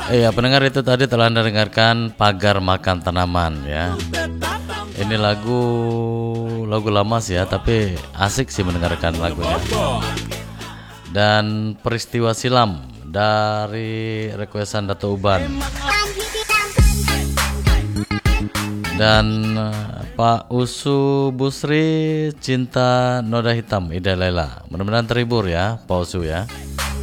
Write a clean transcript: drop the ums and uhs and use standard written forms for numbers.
Iya, pendengar, itu tadi telah Anda dengarkan Pagar Makan Tanaman ya. Ini lagu lama sih ya, tapi asik sih mendengarkan lagunya. Dan Peristiwa Silam dari requestan Dato Uban. Dan Pak Usu Busri, Cinta Noda Hitam, Ida Lela. Mudah-mudahan terhibur ya Pak Usu ya.